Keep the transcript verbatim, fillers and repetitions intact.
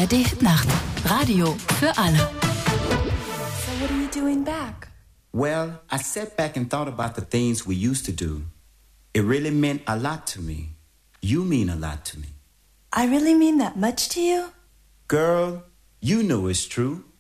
R D Hitnacht. Radio für alle. So what are you doing back? Well, I sat back and thought about the things we used to do. It really meant a lot to me. You mean a lot to me. I really mean that much to you? Girl, you know it's true.